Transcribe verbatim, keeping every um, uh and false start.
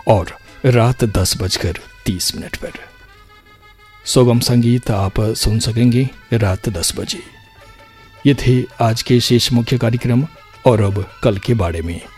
और रात दस बजकर तीस मिनट पर। सुगम संगीत आप सुन सकेंगे रात दस बजे। ये थे आज के शेष मुख्य कार्यक्रम। और अब कल के बारे में।